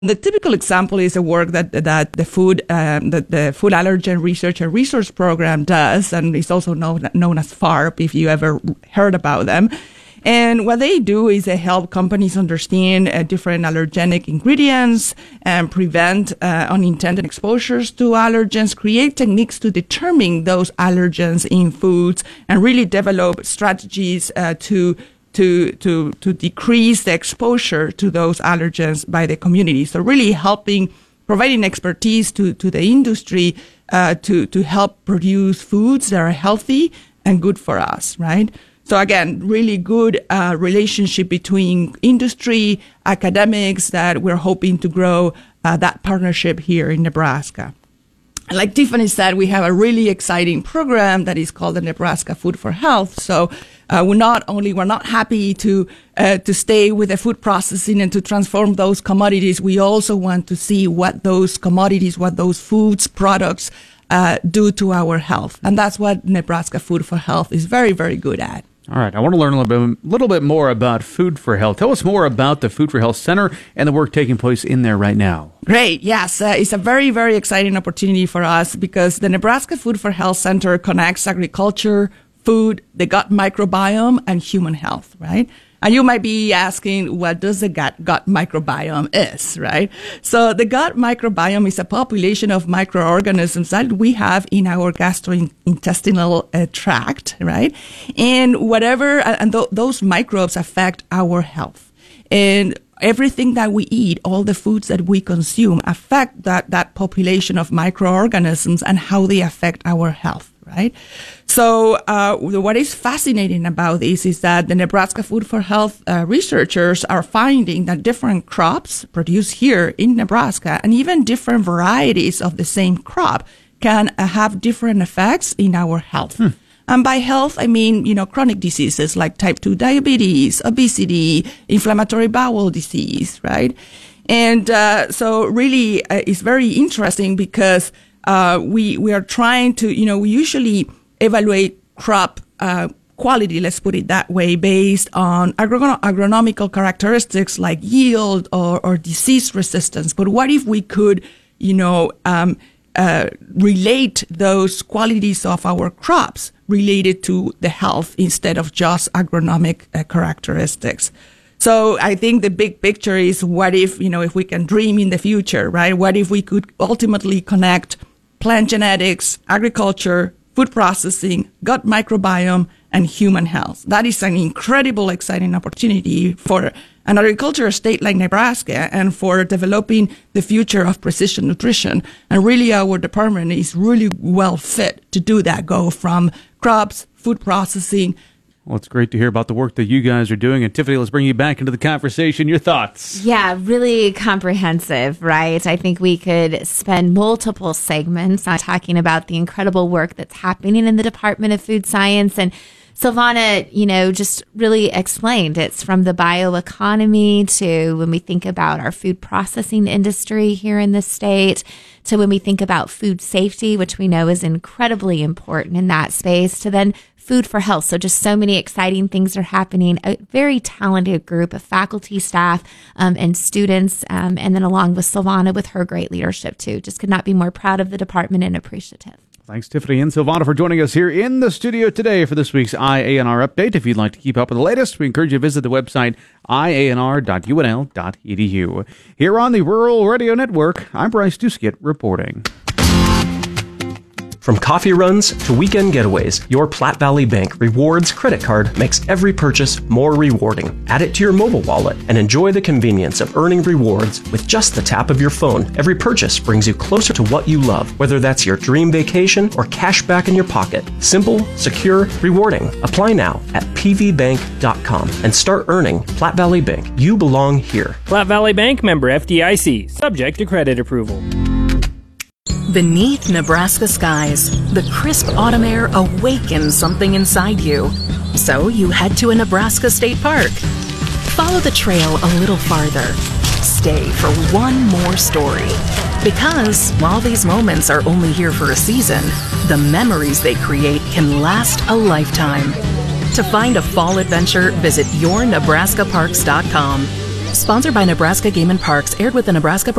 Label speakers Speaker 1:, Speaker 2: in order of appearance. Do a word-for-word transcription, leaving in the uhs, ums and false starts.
Speaker 1: The typical example is the work that that the food um, that the Food Allergen Research and Resource Program does, and it's also known known as FARP, if you ever heard about them. And what they do is they help companies understand uh, different allergenic ingredients and prevent uh, unintended exposures to allergens, create techniques to determine those allergens in foods, and really develop strategies uh, to to to to decrease the exposure to those allergens by the community. So really helping, providing expertise to, to the industry uh, to, to help produce foods that are healthy and good for us, right? So again, really good uh, relationship between industry, academics, that we're hoping to grow uh, that partnership here in Nebraska. Like Tiffany said, we have a really exciting program that is called the Nebraska Food for Health. So uh, we're not only, we're not happy to uh, to stay with the food processing and to transform those commodities. We also want to see what those commodities, what those foods, products uh, do to our health. And that's what Nebraska Food for Health is very, very good at.
Speaker 2: All right, I want to learn a little bit, little bit more about Food for Health. Tell us more about the Food for Health Center and the work taking place in there right now.
Speaker 1: Great. Yes, uh, it's a very, very exciting opportunity for us because the Nebraska Food for Health Center connects agriculture, food, the gut microbiome, and human health, right? And you might be asking, what does the gut, gut microbiome is, right? So the gut microbiome is a population of microorganisms that we have in our gastrointestinal uh, tract, right? And whatever, and th- those microbes affect our health. And everything that we eat, all the foods that we consume affect that, that population of microorganisms and how they affect our health, right? So uh, what is fascinating about this is that the Nebraska Food for Health uh, researchers are finding that different crops produced here in Nebraska and even different varieties of the same crop can uh, have different effects in our health. Hmm. And by health, I mean, you know, chronic diseases like type two diabetes, obesity, inflammatory bowel disease, right? And uh, so really uh, it's very interesting because uh, we we are trying to, you know, we usually evaluate crop uh, quality, let's put it that way, based on agron- agronomical characteristics like yield or, or disease resistance. But what if we could, you know, um, uh, relate those qualities of our crops related to the health instead of just agronomic uh, characteristics? So I think the big picture is what if, you know, if we can dream in the future, right? What if we could ultimately connect plant genetics, agriculture, food processing, gut microbiome, and human health? That is an incredible, exciting opportunity for an agricultural state like Nebraska and for developing the future of precision nutrition. And really, our department is really well fit to do that, go from crops, food processing.
Speaker 2: Well, it's great to hear about the work that you guys are doing. And Tiffany, let's bring you back into the conversation. Your thoughts?
Speaker 3: Yeah, really comprehensive, right? I think we could spend multiple segments on talking about the incredible work that's happening in the Department of Food Science. And Silvana, you know, just really explained it's from the bioeconomy to when we think about our food processing industry here in the state, to when we think about food safety, which we know is incredibly important in that space, to then food for health. So just so many exciting things are happening. A very talented group of faculty, staff, um, and students. Um, and then along with Silvana with her great leadership too. Just could not be more proud of the department and appreciative.
Speaker 2: Thanks, Tiffany and Silvana, for joining us here in the studio today for this week's I A N R update. If you'd like to keep up with the latest, we encourage you to visit the website I A N R dot U N L dot E D U. Here on the Rural Radio Network, I'm Bryce Duskett reporting.
Speaker 4: From coffee runs to weekend getaways, your Platte Valley Bank Rewards credit card makes every purchase more rewarding. Add it to your mobile wallet and enjoy the convenience of earning rewards with just the tap of your phone. Every purchase brings you closer to what you love, whether that's your dream vacation or cash back in your pocket. Simple, secure, rewarding. Apply now at p v bank dot com and start earning. Platte Valley Bank. You belong here.
Speaker 5: Platte Valley Bank, member F D I C, subject to credit approval.
Speaker 6: Beneath Nebraska skies, the crisp autumn air awakens something inside you. So you head to a Nebraska state park. Follow the trail a little farther. Stay for one more story. Because while these moments are only here for a season, the memories they create can last a lifetime. To find a fall adventure, visit your nebraska parks dot com. Sponsored by Nebraska Game and Parks, aired with the Nebraska